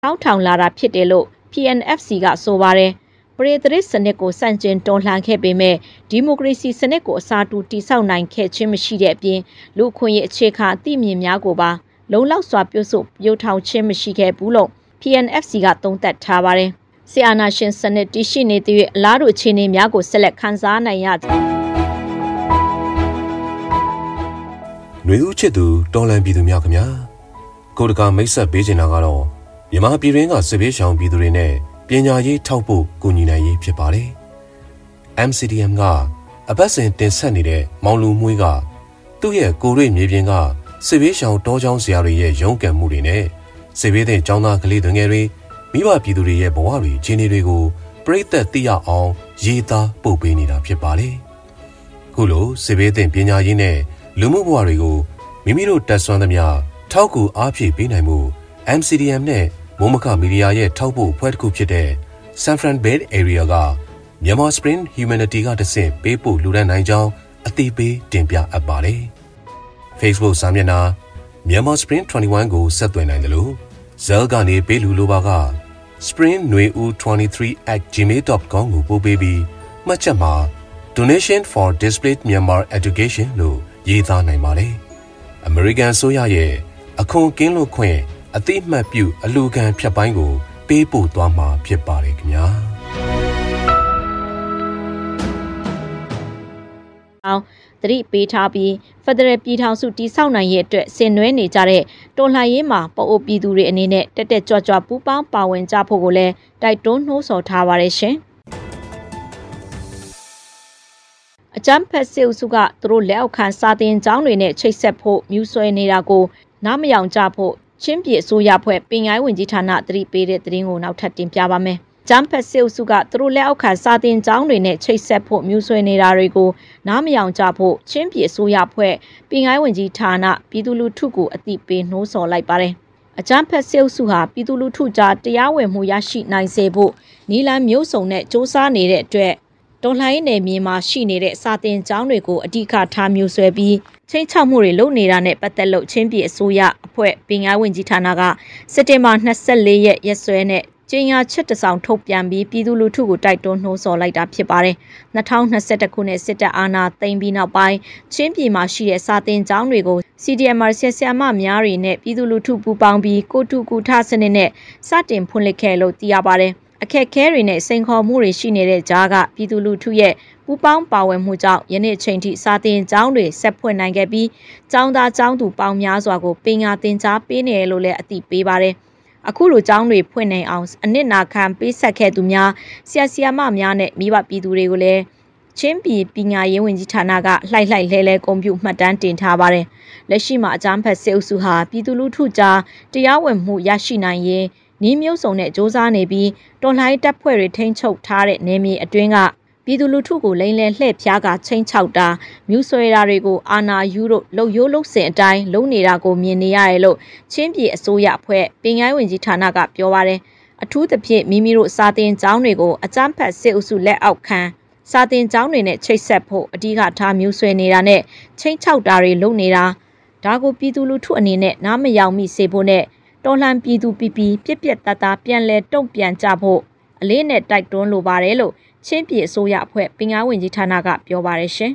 ထောင်းထောင်လာတာဖြစ်တယ်လို့ PNFC ကဆိုပါတယ်ပရိသတ်စနစ်ကိုစန့်ကျင်တော်လှန်ခဲ့ပေမဲ့ဒီမိုကရေစီစနစ်ကိုအစားတူတည်ဆောက်နိုင်ခဲ့ခြင်းမရှိတဲ့အပြင်လူခွင့်ရေးအခြေခံအသည့်မြင်များကိုပါလုံလောက်စွာပြုစုပြောထောင်ခြင်းမရှိခဲ့ဘူးလို့ PNFC ကသုံးသပ်ထားပါတယ်ဆီအာနာရှင်စနစ်တည်ရှိနေတဲ့အလားတူအခြေအနေများကိုဆက်လက်ခန်းစားနိုင်ရသည်ຫນွေဦးချစ်သူတော်လန်ပြည်သူများခင်ဗျာကိုတကာမိတ်ဆက်ပေးချင်တာကတော့မြန်မာပြည်ရင်းကစစ်ဘေးရှောင်ပြည်သူတွေနဲ့ပညာရေးထောက်ဖို့ကူညီနိုင်ရေးဖြစ်ပါတယ် MCDM ကအပတ်စဉ်တင်ဆက်နေတဲ့မောင်လူမွေးကသူ့ရဲ့ကိုရိမြေပြင်ကစစ်ဘေးရှောင်တောချောင်းဆရာတွေရဲ့ရုန်းကန်မှုတွေနဲ့စစ်ဘေးတဲ့ကျောင်းသားကလေးတွေငယ်တွေမိဘပြည်သူတွေရဲ့ဘဝတွေအခြေအနေတွေကိုပြည်သက်သိရအောင်ရေးသားပို့ပေးနေတာဖြစ်ပါတယ်ခုလိုစစ်ဘေးတဲ့ပညာရေးနဲ့လူမှုဘဝတွေကိုမိမိတို့တက်ဆွမ်းသမျှထောက်ကူအားဖြည့်ပေးနိုင်မှု MCDM နဲ့မိုးမခမီဒီယာရဲ့ထောက်ပို့အဖွဲ့တစ်ခုဖြစ်တဲ့ San Fran Bay Area ကမြန်မာ Spring Humanity ကတဆင့်ပေးပို့လူဒန်းနိုင်ကြောင်းအသိပေးတင်ပြအပ်ပါတယ် Facebook စာမျက်နှာမြန်မာ Spring 21ကိုဆက်သွယ်နိုင်တယ်လို့ Zell ကနေပေးလူလိုပါက springnueu23@gmail.com ကိုပို့ပေးပြီးမှတ်ချက်မှာ Donation for Displaced Myanmar Education လို့ရေးသားနိုင်ပါတယ်။ American ဆိုရရဲ့အခွန်ကင်းလွတ်ခွင့်အတိအမှတ်ပြုအလူခံဖြတ်ပိုင်းကိုပေးပို့သွားမှာဖြစ်ပါတယ်ခင်ဗျာသတိပေးထားပြီးဖက်ဒရယ်ပြည်ထောင်စုတည်ဆောက်နိုင်ရေးအတွက်ဆင်နွှဲနေကြတဲ့တော်လှန်ရေးမှာပအိုပြည်သူတွေအနေနဲ့တက်တက်ကြွကြွပူးပေါင်းပါဝင်ကြဖို့ကိုလည်းတိုက်တွန်းနှိုးဆော်ထားပါတယ်ရှင်အကြမ်းဖက်စစ်အုပ်စုကသူတို့လက်အောက်ခံစာတင်ကျောင်းတွေနဲ့ချိတ်ဆက်ဖို့မြူးဆွဲနေတာကိုနားမယောင်ကြဖို့ချင်းပြည်အစိုးရဖွဲ့ပင်ကိုင်းဝင်ကြီးဌာနသတိပေးတဲ့သတင်းကိုနောက်ထပ်တင်ပြပါမယ်။ဂျမ်ဖက်စစ်အုပ်စုကသူတို့လက်အောက်ခံစာတင်ကျောင်းတွေနဲ့ချိတ်ဆက်ဖို့မြူးဆွဲနေတာတွေကိုနားမယောင်ကြဖို့ချင်းပြည်အစိုးရဖွဲ့ပင်ကိုင်းဝင်ကြီးဌာနပြည်သူလူထုကိုအသိပေးနှိုးဆော်လိုက်ပါတယ်။အကြမ်းဖက်စစ်အုပ်စုဟာပြည်သူလူထုကြားတရားဝင်မှုရရှိနိုင်စေဖို့နီလန်မျိုးစုံနဲ့စ조사နေတဲ့အတွက်တော်လှန်ရေးနယ်မြေမှာရှိနေတဲ့စာတင်ကျောင်းတွေကိုအဓိကထားမျိုးဆွဲပြီးချင်းချောက်မှုတွေလုပ်နေတာနဲ့ပတ်သက်လို့ချင်းပြည်အစိုးရအဖွဲ့ပင်ကိုင်းဝင်ကြီးဌာနကစက်တင်ဘာ24ရက်ရက်စွဲနဲ့ကြေညာချက်တစ်စောင်ထုတ်ပြန်ပြီးပြည်သူလူထုကိုတိုက်တွန်းနှိုးဆော်လိုက်တာဖြစ်ပါတယ်။2021ခုနှစ်စစ်တပ်အာဏာသိမ်းပြီးနောက်ပိုင်းချင်းပြည်မှာရှိတဲ့စာတင်ကျောင်းတွေကို CDMR ဆရာမများတွေနဲ့ပြည်သူလူထုပူးပေါင်းပြီးကိုတူကူထစနစ်နဲ့စတင်ဖွင့်လှစ်ခဲ့လို့သိရပါတယ်။အခက်အခဲတွေနဲ့စိန်ခေါ်မှုတွေရှိနေတဲ့ကြားကပြည်သူလူထုရဲ့ပူးပေါင်းပါဝင်မှုကြောင့်ယနေ့ချိန်ထိစာတင်ကျောင်းတွေဆက်ဖွင့်နိုင်ခဲ့ပြီးကျောင်းသားကျောင်းသူပေါင်းများစွာကိုပညာသင်ကြားပေးနေတယ်လို့လည်းအသိပေးပါတယ်။အခုလိုကျောင်းတွေဖွင့်နိုင်အောင်အနစ်နာခံပေးဆက်ခဲ့သူများဆရာမများနဲ့မိဘပြည်သူတွေကိုလည်းချင်းပြည်ပညာရေးဝန်ကြီးဌာနကလှိုက်လဲကွန်ပျူမှတ်တမ်းတင်ထားပါတယ်။လက်ရှိမှာအကြမ်းဖက်စစ်အုပ်စုဟာပြည်သူလူထုကြားတရားဝင်မှုရရှိနိုင်ရေးနီးမျိုးစုံနဲ့စ조사နေပြီးတော်လှန်ရေးတပ်ဖွဲ့တွေထိန်းချုပ်ထားတဲ့နယ်မြေအတွင်းကပြည်သူလူထုကိုလိမ်လည်လှည့်ဖျားကချင်းချောက်တာမြူဆွဲတာတွေကိုအာဏာယူတို့လှုပ်ရိုးလှုပ်စင်အတိုင်းလုံနေတာကိုမြင်နေရတယ်လို့ချင်းပြည်အစိုးရအဖွဲ့ပင်ကိုင်းဝင်ကြီးဌာနကပြောပါတယ်အထူးသဖြင့်မိမိတို့စာတင်ကျောင်းတွေကိုအကြမ်းဖက်စစ်အုပ်စုလက်အောက်ခံစာတင်ကျောင်းတွေနဲ့ချိတ်ဆက်ဖို့အဓိကထားမြူဆွဲနေတာနဲ့ချင်းချောက်တာတွေလုံနေတာဒါကိုပြည်သူလူထုအနေနဲ့နားမယောင်မိစေဖို့နဲ့တော်လှန်ပြည်သူပြပြတသားပြန်လဲတုံ့ပြန်ကြဖို့အလေးနဲ့တိုက်တွန်းလိုပါတယ်လို့ချင်းပြည်အစိုးရအဖွဲ့ပင်ကိုင်းဝင်ကြီးဌာနကပြောပါတယ်ရှင်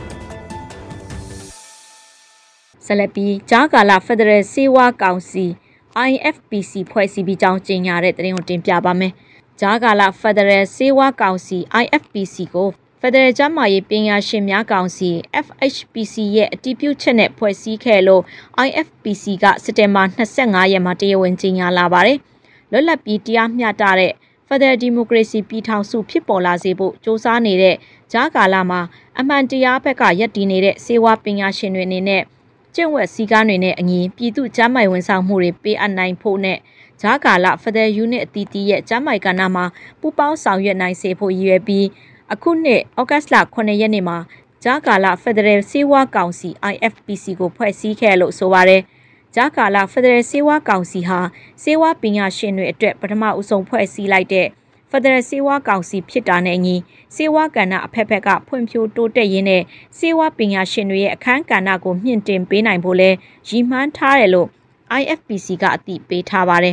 ။ဆက်လက်ပြီးကြားကာလဖက်ဒရယ်စေဝါကောင်စီ IFPC ဖွဲ့စည်းပြီးကြောင်းကြေညာတဲ့သတင်းကိုတင်ပြပါမယ်။ကြားကာလဖက်ဒရယ်စေဝါကောင်စီ IFPC ကိုဖက်ဒရယ်ကျန်းမာရေးပညာရှင်များကောင်စီ FHPC ရဲ့အတည်ပြုချက်နဲ့ဖွဲ့စည်းခဲ့လို့ IFPC ကစက်တင်ဘာ25ရက်မှာတရားဝင်ကြေညာလာပါတယ်။လွတ်လပ်ပြီးတရားမျှတတဲ့ဖက်ဒရယ်ဒီမိုကရေစီပြည်ထောင်စုဖြစ်ပေါ်လာစေဖို့စ조사နေတဲ့ကြားကာလမှာအမှန်တရားဘက်ကရပ်တည်နေတဲ့စေဝါပညာရှင်တွေအနေနဲ့ကျင့်ဝတ်စည်းကမ်းတွေနဲ့အညီပြည်သူ့ကျန်းမာရေးဝန်ဆောင်မှုတွေပေးအပ်နိုင်ဖို့နဲ့ကြားကာလဖက်ဒရယ်ယူနစ်အသီးသီးရဲ့ကျန်းမာရေးကဏ္ဍမှာပူးပေါင်းဆောင်ရွက်နိုင်စေဖို့ရည်ရွယ်ပြီးအခုနှစ်ဩဂတ်လ9ရက်နေ့မှာကြားကာလဖက်ဒရယ်စေဝါကောင်စီ IFPC ကိုဖွဲ့စည်းခဲ့လို့ဆိုပါတယ်။ကြားကာလဖက်ဒရယ်စေဝါကောင်စီဟာစေဝါပညာရှင်တွေအတွက်ပထမဦးဆုံးဖွဲ့စည်းလိုက်တဲ့ဖက်ဒရယ်စေဝါကောင်စီဖြစ်တာနဲ့အညီစေဝါကဏ္ဍအဖက်ဖက်ကဖွံ့ဖြိုးတိုးတက်ရင်းနဲ့စေဝါပညာရှင်တွေရဲ့အခန်းကဏ္ဍကိုမြင့်တင်ပေးနိုင်ဖို့လဲရည်မှန်းထားတယ်လို့ IFPC ကအသိပေးထားပါတယ်။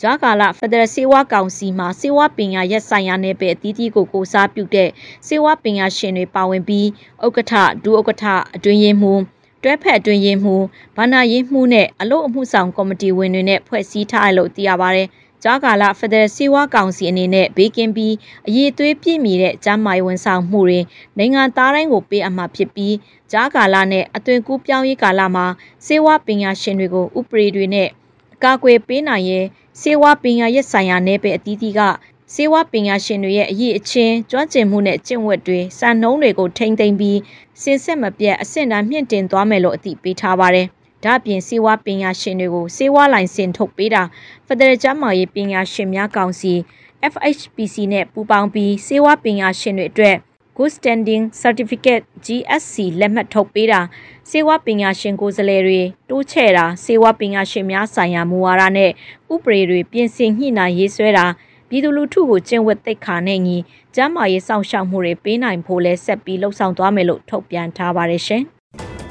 ဂျာကာလာဖက်ဒရယ်စေဝါကောင်စီမှာစေဝါပညာရက်ဆိုင်ရာနယ်ပယ်အသီးသီးကိုကိုစားပြုတဲ့စေဝါပညာရှင်တွေပါဝင်ပြီးဥက္ကဋ္ဌဒုဥက္ကဋ္ဌအတွင်းရေးမှူးတွဲဖက်အတွင်းရေးမှူးဘာနာရေးမှူးနဲ့အလို့အမှုဆောင်ကော်မတီဝင်တွေနဲ့ဖွဲ့စည်းထားတယ်လို့သိရပါတယ်။ဂျာကာလာဖက်ဒရယ်စေဝါကောင်စီအနေနဲ့ဘေးကင်းပြီးအရေးသွေးပြည့်မီတဲ့ကျန်းမာရေးဝန်ဆောင်မှုတွေနိုင်ငံသားတိုင်းကိုပေးအပ်မှာဖြစ်ပြီးဂျာကာလာနဲ့အသွင်ကူးပြောင်းရေးကာလမှာစေဝါပညာရှင်တွေကိုဥပဒေတွေနဲ့ကာကွယ်ပေးနိုင်ရေးစေဝါပညာရက်ဆိုင်ရာနယ်ပယ်အသီးသီးကစေဝါပညာရှင်တွေရဲ့အရေးအချင်းကျွမ်းကျင်မှုနဲ့ကျင့်ဝတ်တွေစံနှုန်းတွေကိုထိန်းသိမ်းပြီးစင်စစ်မပြတ်အဆင့်တန်းမြင့်တင်သွားမယ်လို့အသိပေးထားပါတယ်။ဒါ့အပြင်စေဝါပညာရှင်တွေကိုစေဝါလိုင်စင်ထုတ်ပေးတာဖက်ဒရယ်ကျန်းမာရေးပညာရှင်များကောင်စီ FHPC နဲ့ပူးပေါင်းပြီးစေဝါပညာရှင်တွေအတွက် Good Standing Certificate GSC လက်မှတ်ထုတ်ပေးတာစေဝါပညာရှင်ကိုယ်စားလှယ်တွေတိုးချဲ့တာစေဝါပညာရှင်များဆိုင်ရာမူဝါဒနဲ့ဥပဒေတွေပြင်ဆင်ညှိနှိုင်းရေးဆွဲတာပြည်သူလူထုကိုကျင့်ဝတ်သိက္ခာနဲ့ညီကျန်းမာရေးစောင့်ရှောက်မှုတွေပေးနိုင်ဖို့လဲဆက်ပြီးလှုံ့ဆော်သွားမယ်လို့ထုတ်ပြန်ထားပါတယ်ရှင်။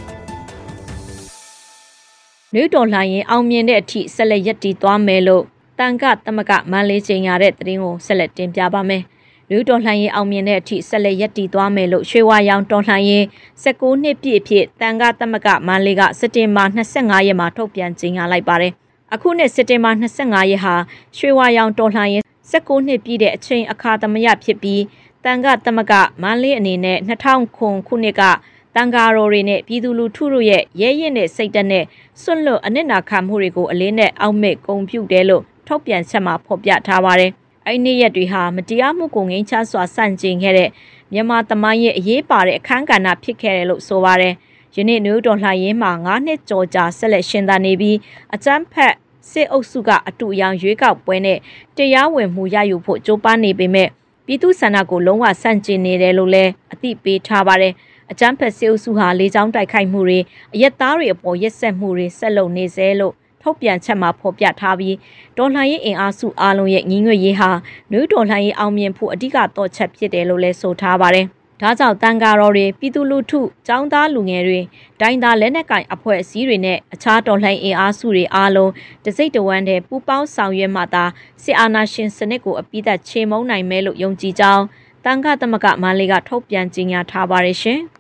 လူတော်လှန်ရေးအောင်မြင်တဲ့အထိဆက်လက်ရပ်တည်သွားမယ်လို့တန်ခသမဂမန္လေးချိန်ရတဲ့သတင်းကိုဆက်လက်တင်ပြပါမယ်။လူတော်လှန်ရေးအောင်မြင်တဲ့အထိဆက်လက်ရပ်တည်သွားမယ်လို့ရွှေဝါရောင်တော်လှန်ရေး19နှစ်ပြည့်အဖြစ်တန်ခသမဂမန္လေးကစက်တင်ဘာ25ရက်မှာထုတ်ပြန်ကြေညာလိုက်ပါတယ်။အခုနှစ်စက်တင်ဘာ25ရက်ဟာရွှေဝါရောင်တော်လှန်ရေး19နှစ်ပြည့်တဲ့အချိန်အခါသမယဖြစ်ပြီးတန်ခသမဂမန္လေးအနေနဲ့2009ခုနှစ်ကတန်ဃာတော်တွေနဲ့ပြည်သူလူထုတို့ရဲ့ရဲရင့်တဲ့စိတ်ဓာတ်နဲ့စွန့်လွတ်အနစ်နာခံမှုတွေကိုအလေးနဲ့အောက်မေ့ဂုဏ်ပြုတယ်လို့ထုတ်ပြန်ချက်မှာဖော်ပြထားပါတယ်။အဲ့ဒီရက်တွေဟာမတရားမှုကိုငြိမ်းချစွာဆန့်ကျင်ခဲ့တဲ့မြန်မာသမိုင်းရဲ့အရေးပါတဲ့အခမ်းကဏ္ဍဖြစ်ခဲ့တယ်လို့ဆိုပါတယ်။ယနေ့မျိုးတော်လှန်ရေးမှာ9နှစ်ကျော်ကြာဆက်လက်ရှင်သန်နေပြီးအကြမ်းဖက်စစ်အုပ်စုကအတူအယောင်ရွေးကောက်ပွဲနဲ့တရားဝင်မှုရယူဖို့ကြိုးပမ်းနေပေမဲ့ပြည်သူဆန္ဒကိုလုံးဝဆန့်ကျင်နေတယ်လို့လည်းအသိပေးထားပါတယ်။အကြမ်းဖက်စစ်အုပ်စုဟာလေကြောင်းတိုက်ခိုက်မှုတွေအရက်သားတွေအပေါ်ရက်စက်မှုတွေဆက်လုပ်နေစေလို့ထုတ်ပြန်ချက်မှာဖော်ပြထားပြီးတော်လှန်ရေးအင်အားစုအားလုံးရဲ့ညီညွတ်ရေးဟာမျိုးတော်လှန်ရေးအောင်မြင်ဖို့အဓိကတော့ချက်ဖြစ်တယ်လို့လည်းဆိုထားပါတယ်။ဒါကြောင့်တန်ဃာတော်တွေပြည်သူလူထုចောင်းသားလူငယ်တွေဒိုင်းသားလက်နက်ကင်အဖွဲ့အစည်းတွေနဲ့အခြားတော်လှန်ရေးအင်အားစုတွေအားလုံးတစိမ့်တဝမ်းတည်းပူးပေါင်းဆောင်ရွက်မှသာစစ်အာဏာရှင်စနစ်ကိုအပြည့်အချေမှုန်းနိုင်မယ်လို့ယုံကြည်ကြောင်းတန်ခသမဂမန္လေးကထုတ်ပြန်ကြေညာထားပါတယ်ရှင်။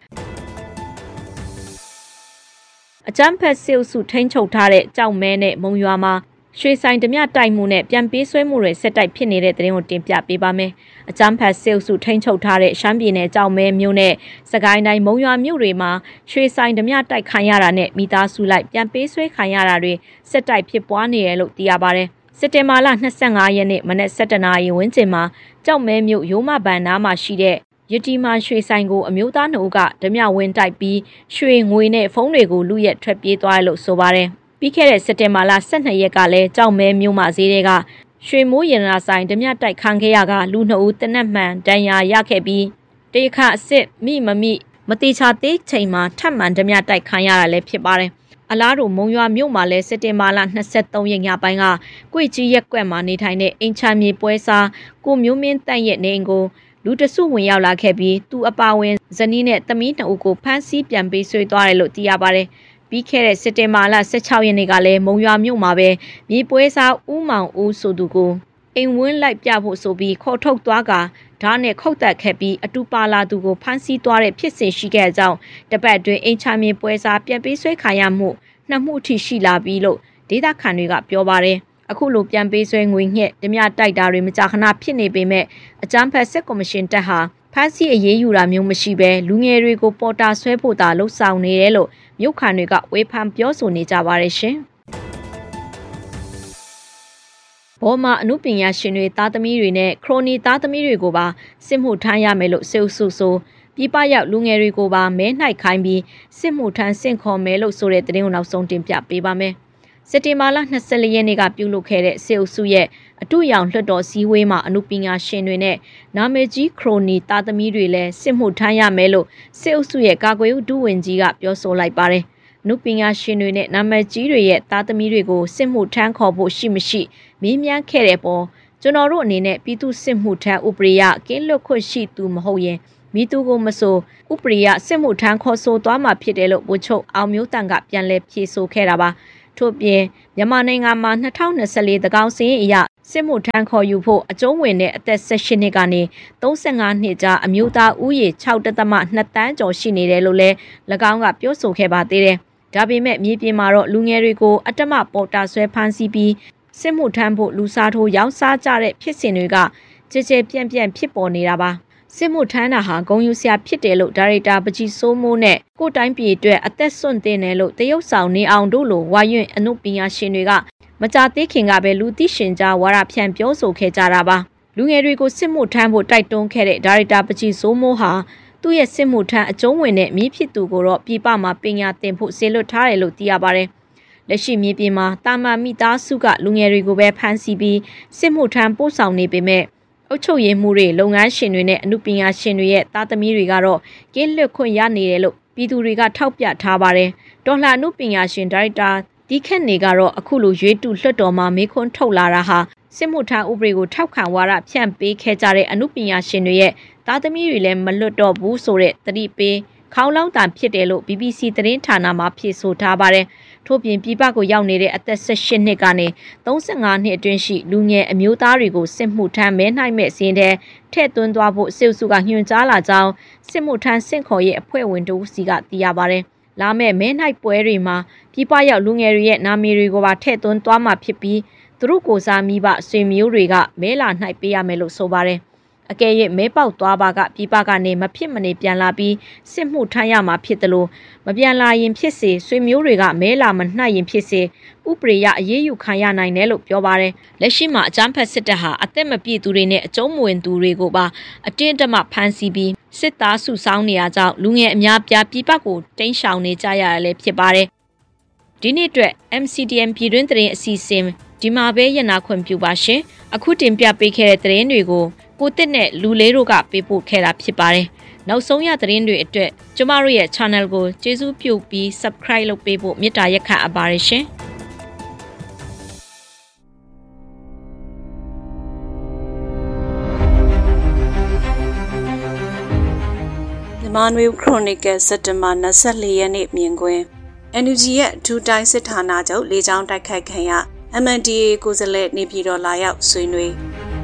အကြမ်းဖက်စစ်အုပ်စုထိန်းချုပ်ထားတဲ့ကြောက်မဲနဲ့မုံရွာမှာရွှေဆိုင်ဓမြတိုက်မှုနဲ့ပြန်ပေးဆွဲမှုတွေဆက်တိုက်ဖြစ်နေတဲ့သတင်းကိုတင်ပြပေးပါမယ်။အကြမ်းဖက်စစ်အုပ်စုထိန်းချုပ်ထားတဲ့ရှမ်းပြည်နယ်ကြောက်မဲမြို့နဲ့စကိုင်းတိုင်းမုံရွာမြို့တွေမှာရွှေဆိုင်ဓမြတိုက်ခံရတာနဲ့မိသားစုလိုက်ပြန်ပေးဆွဲခံရတာတွေဆက်တိုက်ဖြစ်ပွားနေတယ်လို့သိရပါတယ်။စက်တင်ဘာလ25ရက်နေ့မနက်7:00နာရီဝန်းကျင်မှာကြောက်မဲမြို့ရိုးမဘန်နားမှာရှိတဲ့ရတီမာရွှေဆိုင်ကိုအမျိုးသားနှုတ်ကဓမြဝင်းတိုက်ပြီးရွှေငွေနဲ့ဖုန်းတွေကိုလူရက်ထွက်ပြေးသွားတယ်လို့ဆိုပါတယ်။ပြီးခဲ့တဲ့စက်တင်ဘာလ12ရက်ကလည်းကြောက်မဲမြို့မှာဈေးတွေကရွှေမိုးရတနာဆိုင်ဓမြတိုက်ခံခဲ့ရကလူ2ဦးတနက်မှန်ဒဏ်ရာရခဲ့ပြီးတေခအစ်မိမတိချာသေးချိန်မှာထပ်မံဓမြတိုက်ခံရတာလည်းဖြစ်ပါတယ်။အလားတူမုံရွာမြို့မှာလည်းစက်တင်ဘာလ23ရက်ညပိုင်းကကွေကြီးရက်ကွက်မှာနေထိုင်တဲ့အင်ချမ်းမြေပွဲစားကိုမျိုးမင်းတန့်ရဲ့နေအိမ်ကိုလူတစုဝင်ရောက်လာခဲ့ပြီးသူအပါဝင်ဇနီးနဲ့သမီး2ဦးကိုဖမ်းဆီးပြန်ပေးဆွေးသွားတယ်လို့သိရပါတယ်။ပြီးခဲ့တဲ့စက်တင်ဘာလ16ရက်နေ့ကလည်းမုံရွာမြို့မှာပဲမြေပွဲစားဦးမောင်ဦးဆိုသူကိုအိမ်ဝင်းလိုက်ပြဖို့ဆိုပြီးခေါ်ထုတ်သွားကဓာတ်နဲ့ခုတ်တက်ခဲ့ပြီးအတူပါလာသူကိုဖမ်းဆီးသွားတဲ့ဖြစ်စဉ်ရှိခဲ့ကြောင်းတပတ်အတွင်းအင်ချာမြေပွဲစားပြန်ပေးဆွဲခံရမှု2မှုအထိရှိလာပြီးလို့ဒေသခံတွေကပြောပါတယ်။အခုလိုပြန်ပေးဆွဲငွေညှက်ဓမြတိုက်တာတွေမကြာခဏဖြစ်နေပေမဲ့အကြမ်းဖက်စစ်ကော်မရှင်တပ်ဟာဖမ်းဆီးအရေးယူတာမျိုးမရှိဘဲလူငယ်တွေကိုပေါ်တာဆွဲဖို့သာလှုံ့ဆော်နေတယ်လို့မြို့ခံတွေကဝေဖန်ပြောဆိုနေကြပါတယ်ရှင်။ဘောမအမှုပညာရှင်တွေသားသမီးတွေနဲ့ခရိုနီသားသမီးတွေကိုပါစစ်မှုထမ်းရမယ်လို့စစ်အုပ်စုဆိုပြပရောက်လူငယ်တွေကိုပါမဲနှိုက်ခိုင်းပြီးစစ်မှုထမ်းဆင့်ခေါ်မယ်လို့ဆိုတဲ့သတင်းကိုနောက်ဆုံးတင်ပြပေးပါမယ်။စက်တင်ဘာလ24ရက်နေ့ကပြုလုပ်ခဲ့တဲ့စစ်အုပ်စုရဲ့အတူရောင်လွှတ်တော်စည်းဝေးမှာအမှုပညာရှင်တွေနဲ့နာမည်ကြီးခရိုနီသားသမီးတွေလည်းစစ်မှုထမ်းရမယ်လို့စစ်အုပ်စုရဲ့ကာကွယ်ရေးဒုဝန်ကြီးကပြောဆိုလိုက်ပါတယ်။အမှုပညာရှင်တွေနဲ့နာမည်ကြီးတွေရဲ့သားသမီးတွေကိုစစ်မှုထမ်းခေါ်ဖို့ရှိမရှိမေးမြန်းခဲ့တဲ့ပေါ်ကျွန်တော်တို့အနေနဲ့ပြည်သူစစ်မှုထမ်းဥပဒေရကင်းလွတ်ခွင့်ရှိသူမဟုတ်ရင်မိသူကိုမဆိုဥပဒေရစစ်မှုထမ်းခေါ်ဆိုသွားမှာဖြစ်တယ်လို့ဗိုလ်ချုပ်အောင်မျိုးတန်ကပြန်လည်ဖြေဆိုခဲ့တာပါ။ထို့ပြင်မြန်မာနိုင်ငံမှာ2024သကောင်စင်းအရစစ်မှုထမ်းခေါ်ယူဖို့အကျုံးဝင်တဲ့အသက်18နှစ်ကနေ35နှစ်ကြာအမျိုးသားဦးရေ 6.2 တန်းကျော်ရှိနေတယ်လို့လည်း၎င်းကပြောဆိုခဲ့ပါသေးတယ်။ဒါပေမဲ့မြေပြင်မှာတော့လူငယ်တွေကိုအတ္တမပေါ်တာဆွဲဖမ်းဆီးပြီးစစ်မှုထမ်းဖို့လူစားထိုးရောင်းစားကြတဲ့ဖြစ်စဉ်တွေကကြဲကြဲပြန့်ပြန့်ဖြစ်ပေါ်နေတာပါ။စစ်မှုထမ်းတာဟာဂုဏ်ယူစရာဖြစ်တယ်လို့ဒါရိုက်တာပကြီးစိုးမိုးနဲ့ကိုတိုင်းပြည်အတွက်အသက်ဆွန့်တင်တယ်လို့တရုတ်ဆောင်နေအောင်တို့လိုဝါယွင့်အနုပညာရှင်တွေကမကြသေးခင်ကပဲလူသိရှင်ကြားဝါရဖြန့်ပြောဆိုခဲ့ကြတာပါလူငယ်တွေကိုစစ်မှုထမ်းဖို့တိုက်တွန်းခဲ့တဲ့ဒါရိုက်တာပကြီးစိုးမိုးဟာသူ့ရဲ့စစ်မှုထမ်းအကျုံးဝင်တဲ့မိဖြစ်သူကိုတော့ပြည်ပမှာပညာသင်ဖို့ဆေလွတ်ထားတယ်လို့သိရပါတယ်လက်ရှိမြေပြင်မှာတာမန်မိသားစုကလူငယ်တွေကိုပဲဖမ်းဆီးပြီးစစ်မှုထမ်းပို့ဆောင်နေပေမဲ့အုပ်ချုပ်ရေးမှုတွေလုပ်ငန်းရှင်တွေနဲ့အမှုပညာရှင်တွေရဲ့သားသမီးတွေကတော့ကင်းလွတ်ခွင့်ရနေတယ်လို့ပြည်သူတွေကထောက်ပြထားပါတယ်တော်လှန်အမှုပညာရှင်ဒါရိုက်တာဒီခက်နေကတော့အခုလိုရွေးတူလွှတ်တော်မှာမေးခွန်းထုတ်လာတာဟာစစ်မှုထမ်းဥပဒေကိုထောက်ခံဝါဒဖြန့်ပေးခဲ့ကြတဲ့အမှုပညာရှင်တွေရဲ့သားသမီးတွေလည်းမလွတ်တော့ဘူးဆိုတဲ့သတိပေးခေါင်းလောင်းတန်ဖြစ်တယ်လို့ BBC သတင်းဌာနမှဖြေဆိုထားပါတယ်ထို့ပြင်ပြည်ပကိုရောက်နေတဲ့အသက်18နှစ်ကနေ35နှစ်အတွင်းရှိလူငယ်အမျိုးသားတွေကိုစစ်မှုထမ်းမဲနိုင်မဲ့စီးတဲ့ထည့်သွင်းသွားဖို့စစ်အုပ်စုကညွှန်ကြားလာကြောင်းစစ်မှုထမ်းစင့်ခေါ်ရေးအဖွဲ့ဝင်တို့စီကသိရပါတယ်လာမဲ့မဲနိုင်ပွဲတွေမှာပြည်ပရောက်လူငယ်တွေရဲ့နာမည်တွေကိုပါထည့်သွင်းသွားမှာဖြစ်ပြီးသူတို့ကိုစားမိဘဆွေမျိုးတွေကမဲလာနှိုက်ပေးရမယ်လို့ဆိုပါတယ်အကယ်၍မဲပေါက်သွားပါကပြည်ပကနေမဖြစ်မနေပြန်လာပြီးစစ်မှုထမ်းရမှာဖြစ်တယ်လို့မပြန်လာရင်ဖြစ်စေဆွေမျိုးတွေကမဲလာမနှိုက်ရင်ဖြစ်စေဥပဒေရအရေးယူခံရနိုင်တယ်လို့ပြောပါတယ်လက်ရှိမှာအကြမ်းဖက်စစ်တပ်ဟာအသက်မပြည့်သူတွေနဲ့အကျုံးမဝင်သူတွေကိုပါအတင်းတမဖမ်းဆီးပြီးစစ်သားစုဆောင်းနေရကြောင်းလူငယ်အများပြားပြည်ပကိုတိမ်းရှောင်နေကြရတာလည်းဖြစ်ပါတယ်ဒီနေ့အတွက် MCDM ပြည်တွင်းသတင်းအစီအစဉ်ဒီမှာပဲရနာခွင့်ပြုပါရှင်အခုတင်ပြပေးခဲ့တဲ့သတင်းတွေကိုကိုတစ်နဲ့လူလေးတို့ကပေးပို့ခဲ့တာဖြစ်ပါတယ်နောက်ဆုံးရသတင်းတွေအတွက်ကျမတို့ရဲ့ channel ကိုကျေးဇူးပြုပြီး subscribe လုပ်ပေးဖို့မေတ္တာရက်ခံအပ်ပါတယ်ရှင်မြန်မာနွေခရိုနီကယ်စက်တင်ဘာ24ရက်နေ့မြင်ကွင်း NUG ရဲ့ဒူတိုင်းစစ်ဌာနချုပ်လေကြောင်းတိုက်ခိုက်ခံရ MNDAA ကိုယ်စားလှယ်နေပြည်တော်လာရောက်ဆွေးနွေး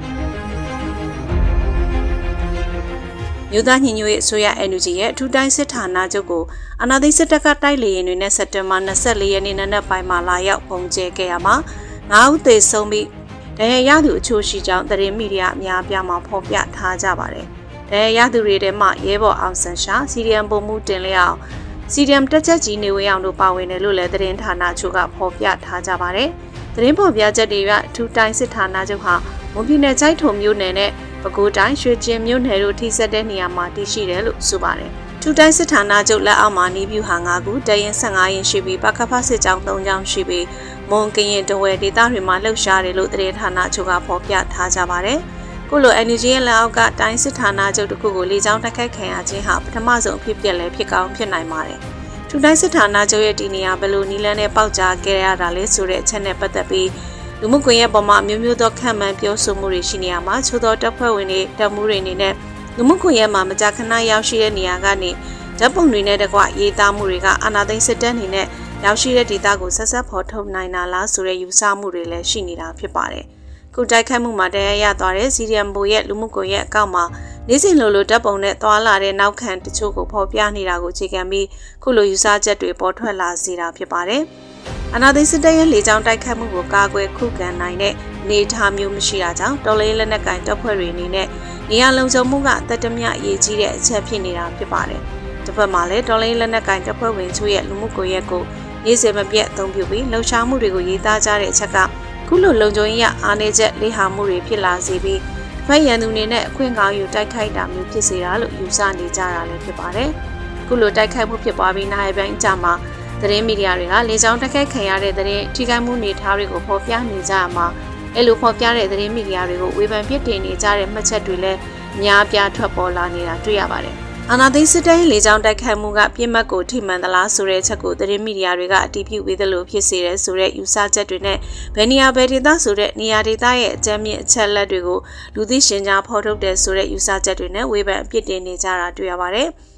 မြို့သားညီညွတ်ရေးအစိုးရ NUG ရဲ့ဒူတိုင်းစစ်ဌာနချုပ်ကိုအာဏာသိမ်းစစ်တပ်ကတိုက်လေယာဉ်တွေနဲ့စက်တင်ဘာ24ရက်နေ့နံနက်ပိုင်းမှာလာရောက်ပုံကျဲခဲ့ရမှာ9ဦးသေဆုံးပြီးဒဏ်ရာရသူအချို့ရှိကြောင်းသတင်းမီဒီယာအများအပြားမှာဖော်ပြထားကြပါတယ်ဒဏ်ရာရသူတွေထဲမှာရဲဘော်အောင်ဆန်းရှာ CDM ပုံမှုတင်လျောက် CDM တက်ချက်ကြီးနေဝင်းအောင်တို့ပါဝင်တယ်လို့လည်းသတင်းဌာနချို့ကဖော်ပြထားကြပါတယ်သတင်းဖော်ပြချက်တွေကထူတိုင်းစစ်ဌာနချုပ်ဟာမွန်ပြည်နယ်ကျိုက်ထုံမြို့နယ်နဲ့ပဲခူးတိုင်းရွှေကျင်မြို့နယ်တို့ထိစပ်တဲ့နေရာမှာတည်ရှိတယ်လို့ဆိုပါတယ်ထူတိုင်းစစ်ဌာနချုပ်လက်အောက်မှာနေပြူဟာ9ခုတရင်15ရင်ရှိပြီးပကဖစစ်ကြောင်း3ကြောင်းရှိပြီးမွန်ကရင်တဝဲဒေသတွေမှာလှုပ်ရှားတယ်လို့သတင်းဌာနချို့ကဖော်ပြထားကြပါတယ်ခုလို NUG ရဲ့လက်အောက်ကတိုင်းစစ်ဌာနချုပ်တစ်ခုကိုလေကြောင်းတိုက်ခိုက်ခံရခြင်းဟာပထမဆုံးအဖြစ်ပြက်လဲဖြစ်ကောင်းဖြစ်နိုင်ပါတယ်ထူတိုင်းစစ်ဌာနချုပ်ရဲ့ဒီနေရာဘယ်လိုနီလန်းနဲ့ပေါက်ကြားခဲ့ရတာလဲဆိုတဲ့အချက်နဲ့ပတ်သက်ပြီးလူမှုကွန်ရက်ပေါ်မှာမျိုးမျိုးသောခံမှန်းပြောဆိုမှုတွေရှိနေရမှာချို့သောတပ်ဖွဲ့ဝင်တွေတပ်မှုတွေအနေနဲ့လူမှုကွန်ရက်မှာမကြာခဏရောက်ရှိတဲ့နေရာကနေဓာတ်ပုံတွေနဲ့တကွရေးသားမှုတွေကအာဏာသိမ်းစစ်တပ်အနေနဲ့ရောက်ရှိတဲ့ဒေသကိုဆက်ဆက်ဖော်ထုတ်နိုင်တာလားဆိုတဲ့ယူဆမှုတွေလည်းရှိနေတာဖြစ်ပါတယ်ခုတိုက်ခိုက်မှုမှာတရားရသွားတဲ့ CDM ဘိုရဲ့လူမှုကွန်ရက်အကောင့်မှာနေ့စဉ်လိုဓာတ်ပုံနဲ့သွာလာတဲ့နောက်ခံတချို့ကိုဖော်ပြနေတာကိုအခြေခံပြီးခုလိုယူဆချက်တွေပေါ်ထွက်လာစေတာဖြစ်ပါတယ်။အာဏာသိမ်းစစ်တပ်ရဲ့လေကြောင်းတိုက်ခိုက်မှုကိုကာကွယ်ခုခံနိုင်တဲ့အနေအထားမျိုးမရှိတာကြောင့်တော်လေးလက်နက်ကင်တပ်ဖွဲ့တွေအနေနဲ့နေရာလုံခြုံမှုကတတ်တမြအရေးကြီးတဲ့အချက်ဖြစ်နေတာဖြစ်ပါတယ်။တစ်ဖက်မှာလည်းတော်လေးလက်နက်ကင်တပ်ဖွဲ့ဝင်ချို့ရဲ့လူမှုကွန်ရက်ကိုနေ့စဉ်မပြတ်အသုံးပြုပြီးလှုပ်ရှားမှုတွေကိုရေးသားကြတဲ့အချက်ကခုလိုလုံခြုံရေးအားနည်းချက်လေးဟာမှုတွေဖြစ်လာစေပြီးဖက်ရန်သူနေနဲ့အခွင့်ကောင်းယူတိုက်ခိုက်တာမျိုးဖြစ်စေတာလို့ယူဆနေကြတာလည်းဖြစ်ပါတယ်။ခုလိုတိုက်ခိုက်မှုဖြစ်ပွားပြီးနိုင်ပိုင်းအကြမှာသတင်းမီဒီယာတွေကလေကြောင်းတိုက်ခိုက်ခံရတဲ့သတင်းထိခိုက်မှုနေထားတွေကိုဖော်ပြနေကြမှာအဲ့လိုဖော်ပြတဲ့သတင်းမီဒီယာတွေကိုဝေဖန်ပြစ်တင်နေကြတဲ့မှတ်ချက်တွေလည်းအများအပြားထွက်ပေါ်လာနေတာတွေ့ရပါတယ်။အာဏာသိမ်းစစ်တပ်ရဲ့လေကြောင်းတိုက်ခိုက်မှုကပြစ်မှတ်ကိုထိမှန်သလားဆိုတဲ့ချက်ကိုသတင်းမီဒီယာတွေကအတည်ပြုပေးသလိုဖြစ်စေတဲ့ဆိုတဲ့ယူဆချက်တွေနဲ့ဘယ်နေရာဘယ်ဒေသဆိုတဲ့နေရာဒေသရဲ့အကြမ်းမြင့်အချက်လက်တွေကိုလူသိရှင်ကြားဖော်ထုတ်တဲ့ဆိုတဲ့ယူဆချက်တွေနဲ့ဝေဖန်အပြစ်တင်နေကြတာတွေ့ရပါတယ်။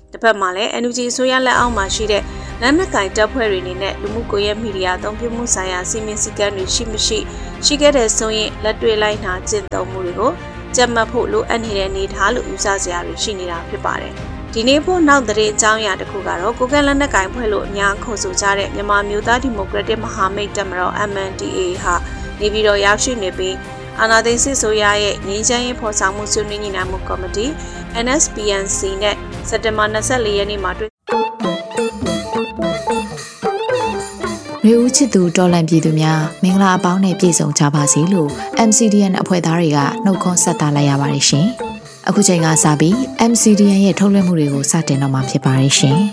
တစ်ဖက်မှာလည်း NUG အစိုးရလက်အောက်မှာရှိတဲ့လက်နက်ကင်တပ်ဖွဲ့တွေအနေနဲ့လူမှုကွန်ရက်မီဒီယာအသုံးပြုမှုဆိုင်ရာစီမင်းစည်းကမ်းတွေရှိခဲ့တဲ့ဆိုရင်လက်တွေ့လိုက်နာကျင့်သုံးမှုတွေကိုကြက်မှတ်ဖို့လိုအပ်နေတဲ့အနေအထားလို့ယူဆစရာတွေရှိနေတာဖြစ်ပါတယ်။ဒီနေ့ဖို့နောက်သတင်းအကြောင်းအရာတစ်ခုကတော့ကိုကန့်လက်နက်ကင်ဖွဲ့လို့အများခေါ်ဆိုကြတဲ့မြန်မာမျိုးသားဒီမိုကရက်တစ်မဟာမိတ်တပ်မတော် MNDAA ဟာနေပြည်တော်ရောက်ရှိနေပြီးအာဏာသိမ်းစစ်ဆိုရရဲ့ငြိမ်းချမ်းရေးဖော်ဆောင်မှုဆွေးနွေးညှိနှိုင်းမှုကော်မတီ NSPNC နဲ့စက်တင်ဘာ24ရက်နေ့မှာတွေ့ရေဦးချစ်သူတော်လန်ပြည်သူများမင်္ဂလာအပေါင်းနဲ့ပြည့်စုံကြပါစေလို့ MCDN အဖွဲ့သားတွေကနှုတ်ခွန်းဆက်သလိုက်ရပါတယ်ရှင်။အခုချိန်ကစပြီး MCDN ရဲ့ထုတ်လွှင့်မှုတွေကိုစတင်တော့မှာဖြစ်ပါတယ်ရှင်။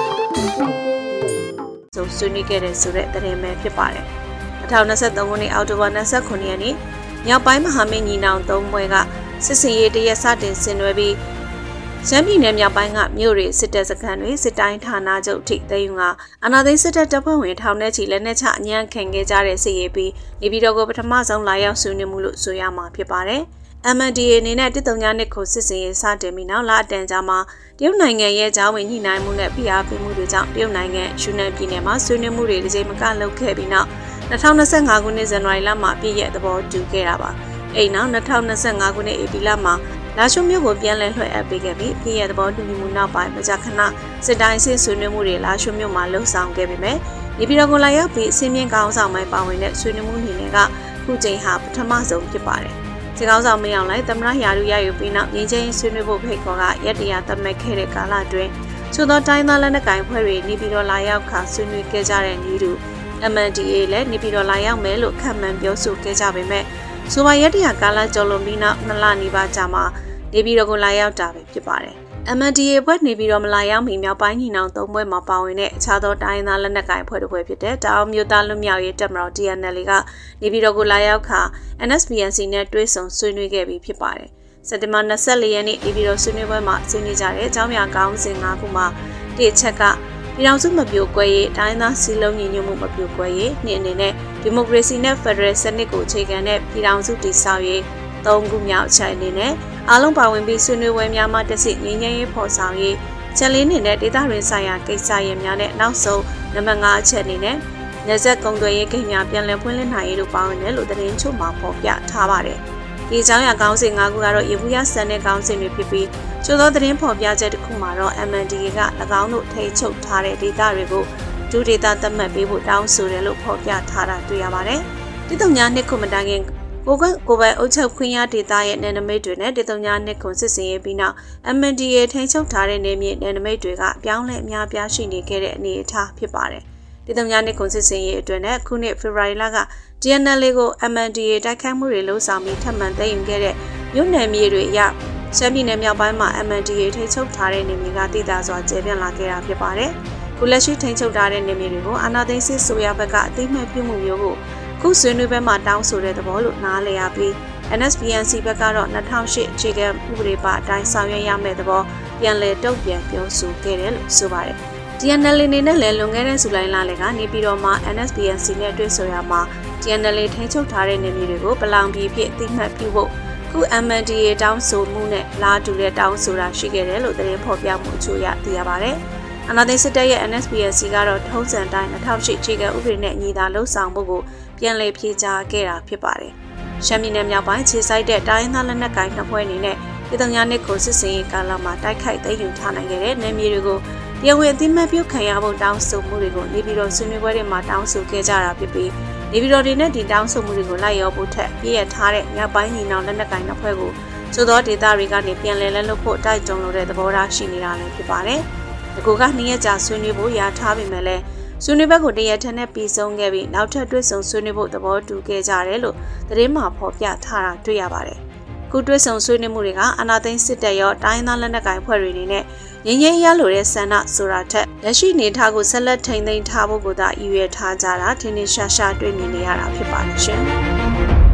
ဆွေးနွေးခဲ့တဲ့ဆိုတဲ့သတင်းပဲဖြစ်ပါတယ်။2023ခုနှစ်အောက်တိုဘာ29ရက်နေ့မြောက်ပိုင်းမဟာမိတ်ညီနောင်3ဘွဲကစစ်စင်ရေးတရက်စတင်ဆင်နွှဲပြီးရှမ်းပြည်နယ်မြောက်ပိုင်းကမြို့တွေစစ်တပ်စခန်းတွေစစ်တိုင်းဌာနချုပ်ထိသိမ်းယူကအာဏာသိမ်းစစ်တပ်တပ်ဖွဲ့ဝင်ထောင်နဲ့ချီလက်နက်ချအညံ့ခံခဲ့ကြတဲ့စစ်ရေးပြီးနေပြည်တော်ကိုပထမဆုံးလာရောက်ဆွေးနွေးမှုလို့ဆိုရမှာဖြစ်ပါတယ်။ MNDAA အနေနဲ့139ခုစစ်စင်ရေးစတင်ပြီးနောက်လအတန်ကြာမှာတရုတ်နိုင်ငံရဲ့ကြားဝင်ညှိနှိုင်းမှုနဲ့ဖိအားပေးမှုတွေကြောင့်တရုတ်နိုင်ငံယူနန်ပြည်နယ်မှာဆွေးနွေးမှုတွေတစ်ချိန်မကလုပ်ခဲ့ပြီးနောက်2025ခုနှစ်ဇန်နဝါရီလမှာပြည့်ရဲ့သဘောတူခဲ့တာပါ။အဲ့နောက်2025ခုနှစ်ဧပြီလမှာလာရှုမြို့ကိုပြန်လည်လွှဲအပ်ပေးခဲ့ပြီးပြည်ရဲ့သဘောတူညီမှုနောက်ပိုင်းမကြာခဏစစ်တိုင်းစစ်ဆွေးနွေးမှုတွေလာရှုမြို့မှာလှုပ်ဆောင်ခဲ့ပေမဲ့နေပြည်တော်ကိုလာရောက်ပြီးအစင်းမြင့်ကောင်းဆောင်ပိုင်းပါဝင်တဲ့ဆွေးနွေးမှုအနေနဲ့ကခုချိန်ဟာပထမဆုံးဖြစ်ပါတယ်။စစ်ကောင်းဆောင်မင်းအောင်လှိုင်သမ္မတရာထူးရယူပြီးနောက်ငြိမ်းချမ်းရေးဆွေးနွေးဖို့ဖိတ်ခေါ်ကရက်တရာသတ်မှတ်ခဲ့တဲ့ကာလအတွင်းချို့သောတိုင်းသားလက်နက်ကိုင်ဖွဲ့တွေနေပြည်တော်လာရောက်ခါဆွေးနွေးခဲ့ကြတဲ့နေတူ MNDAA လည်းနေပြည်တော်လာရောက်မယ်လို့ခန့်မှန်းပြောဆိုခဲ့ကြပေမဲ့ဆိုပါရက်တရာကာလကျော်လွန်ပြီးနောက်2လနီးပါးကြာမှနေပြည်တော်ကိုလာရောက်တာပဲဖြစ်ပါတယ်။ MNDAA ဘွဲ့နေပြည်တော်မလာရောက်မီမြောက်ပိုင်းညီနောင်3ဘွဲ့မှာပါဝင်တဲ့အခြားသောတိုင်းသားလက်နက်ကိုင်ဖွဲ့တစ်ဖွဲ့ဖြစ်တဲ့တောင်မြို့သားလွတ်မြောက်ရေးတပ်မတော် TNL ကနေပြည်တော်ကိုလာရောက်ခါ NSPNC နဲ့တွဲဆုံဆွေးနွေးခဲ့ပြီးဖြစ်ပါတယ်။စက်တင်ဘာ24ရက်နေ့နေပြည်တော်ဆွေးနွေးပွဲမှာဆွေးနွေးကြတဲ့အကြောင်းအရာကောင်းစဉ်5ခုမှာတစ်ချက်ကပြည်ထောင်စုမပြိုကွဲရေးတိုင်းသားစည်းလုံးညီညွတ်မှုမပြိုကွဲရေးနှစ်အနေနဲ့ဒီမိုကရေစီနဲ့ဖက်ဒရယ်စနစ်ကိုအခြေခံတဲ့ပြည်ထောင်စုတည်ဆောက်ရေး3ခုမြောက်အချက်အနေနဲ့အားလုံးပါဝင်ပြီးဆွေးနွေးပွဲများမှတစ်စိငြိမ်းချမ်းရေးဖော်ဆောင်ရေးချက်လေးနေတဲ့ဒေသတွင်းဆိုင်ရာကိစ္စရပ်များနဲ့နောက်ဆုံးနံပါတ်5အချက်အနေနဲ့နေဆက်ကုံသွယ်ရေးကိန်းများပြန်လည်ဖွင့်လှစ်နိုင်ရေးတို့ပါဝင်တယ်လို့သတင်းချုပ်မှာဖော်ပြထားပါတယ်။ဒီအကြောင်းအရာကောင်းစဉ်5ခုကတော့ရေဘူးရဆန်တဲ့ကောင်းစဉ်တွေဖြစ်ပြီးချို့သောသတင်းဖော်ပြချက်တစ်ခုမှာတော့ MNDAA က၎င်းတို့ထိချုပ်ထားတဲ့ဒေသတွေကိုဒုဒေသသတ်မှတ်ပေးဖို့တောင်းဆိုတယ်လို့ဖော်ပြထားတာတွေ့ရပါတယ်။139ခုမတိုင်ခင်ကိုပိုင်အုပ်ချုပ်ခွင့်ရဒေသရဲ့နယ်နိမိတ်တွေနဲ့139ခုစစ်စင်ရေးပြီးနောက် MNDAA ထိချုပ်ထားတဲ့နယ်မြေနယ်နိမိတ်တွေကပြောင်းလဲအများပြားရှိနေခဲ့တဲ့အနေအထားဖြစ်ပါတယ်။139ခုစစ်စင်ရေးအတွင်းနဲ့ခုနှစ်ဖေဖော်ဝါရီလက TNL ကို MNDAA တိုက်ခိုက်မှုတွေလှုံ့ဆော်ပြီးထပ်မံသိမ်းယူခဲ့တဲ့မြို့နယ်မြေတွေအရရှမ်းပြည်နယ်မြောက်ပိုင်းမှာ MNDAA ထိချုပ်ထားတဲ့နယ်မြေကတည်တာစွာကျယ်ပြန့်လာခဲ့တာဖြစ်ပါတယ်။ခုလက်ရှိထိချုပ်ထားတဲ့နယ်မြေတွေကိုအာဏာသိမ်းစစ်ဆိုရဘက်ကအသိမှတ်ပြုမှုမျိုးကိုခုဆွေးနွေးပွဲမှာတောင်းဆိုတဲ့သဘောလို့နားလည်ရပြီး NSPNC ဘက်ကတော့2008အခြေခံဥပဒေပါအတိုင်းဆောင်ရွက်ရမယ့်သဘောပြန်လည်တုံ့ပြန်ပြောဆိုခဲ့တယ်လို့ဆိုပါတယ်။ TNL အနေနဲ့လည်းလွန်ခဲ့တဲ့ဇူလိုင်လလကနေပြည်တော်မှာ NSPNC နဲ့တွေ့ဆုံရမှာ TNL ထိန်းချုပ်ထားတဲ့နယ်မြေတွေကိုပလောင်ပြည်ဖြစ်အသိမှတ်ပြုဖို့ခု MNDAA တောင်းဆိုမှုနဲ့လာတူတဲ့တောင်းဆိုတာရှိခဲ့တယ်လို့သတင်းဖော်ပြမှုအချို့ရသိရပါတယ်။အနာသိစစ်တပ်ရဲ့ NSPNC ကတော့ထုံးစံတိုင်း2008အခြေခံဥပဒေနဲ့ညီသာလှုပ်ဆောင်ဖို့ကိုပြန်လည်ဖြေကြားခဲ့တာဖြစ်ပါတယ်။ရှမ်းပြည်နယ်မြောက်ပိုင်းခြေစိုက်တဲ့တိုင်းသားလက်နက်ကိုင်နှစ်ဖွဲ့အနေနဲ့139ခုစစ်စင်ရေးကာလမှာတိုက်ခိုက်သိမ်းယူထားနိုင်ခဲ့တဲ့နယ်မြေတွေကိုတရားဝင်အသိမှတ်ပြုခံရဖို့တောင်းဆိုမှုတွေကိုနေပြည်တော်ဆွေးနွေးပွဲတွေမှာတောင်းဆိုခဲ့ကြတာဖြစ်ပြီးနေပြည်တော်တွေနဲ့ဒီတောင်းဆိုမှုတွေကိုလိုက်ရောဖို့ထက်ပြည့်ရထားတဲ့မြောက်ပိုင်းညီနောင်လက်နက်ကိုင်နှစ်ဖွဲ့ကိုသို့သောဒေသတွေကနေပြန်လည်လက်လွတ်ဖို့တိုက်တွန်းလိုတဲ့သဘောထားရှိနေတာလည်းဖြစ်ပါတယ်။ဒီကိုက2ရက်ကြာဆွေးနွေးဖို့ရာထားပေမဲ့လည်းဆွေးနွေးဘက်ကိုတရက်ထက်နဲ့ပြီးဆုံးခဲ့ပြီးနောက်ထပ်တွေ့ဆုံဆွေးနွေးဖို့သဘောတူခဲ့ကြတယ်လို့သတင်းမှာဖော်ပြထားတာတွေ့ရပါတယ်။ခုတွေ့ဆုံဆွေးနွေးမှုတွေကအာဏာသိမ်းစစ်တပ်ရောတိုင်းသားလက်နက်ကိုင်ဖွဲ့တွေအနေနဲ့ငြိမ်းချမ်းရေးရလိုတဲ့ဆန္ဒဆိုတာထက်လက်ရှိနေထားကိုဆက်လက်ထိန်းသိမ်းထားဖို့ကိုသာရည်ရွယ်ထားကြတာထင်ထင်ရှားရှားတွေ့မြင်နေရတာဖြစ်ပါတယ်ရှင်။